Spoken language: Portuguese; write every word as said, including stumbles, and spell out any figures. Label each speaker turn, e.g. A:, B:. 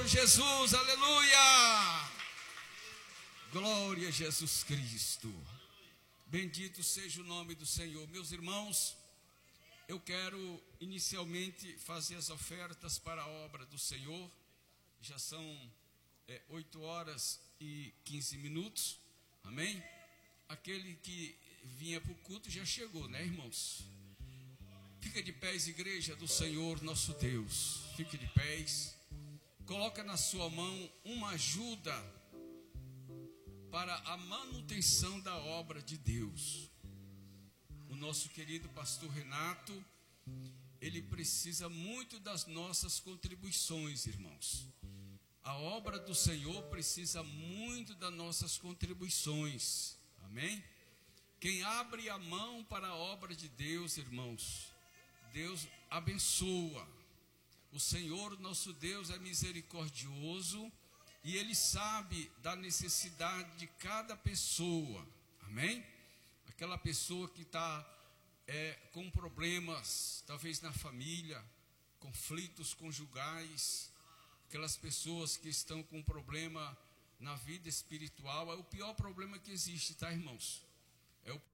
A: Senhor Jesus, aleluia! Glória a Jesus Cristo. Bendito seja o nome do Senhor. Meus irmãos, eu quero inicialmente fazer as ofertas para a obra do Senhor. Já são é, oito horas e quinze minutos, amém? Aquele que vinha para o culto já chegou, né, irmãos? Fica de pés, igreja do Senhor nosso Deus. Fique de pés. Coloca na sua mão uma ajuda para a manutenção da obra de Deus. O nosso querido pastor Renato, ele precisa muito das nossas contribuições, irmãos. A obra do Senhor precisa muito das nossas contribuições, amém? Quem abre a mão para a obra de Deus, irmãos, Deus abençoa. O Senhor, nosso Deus, é misericordioso e Ele sabe da necessidade de cada pessoa, amém? Aquela pessoa que está é, com problemas, talvez na família, conflitos conjugais, aquelas pessoas que estão com problema na vida espiritual, é o pior problema que existe, tá, irmãos? É o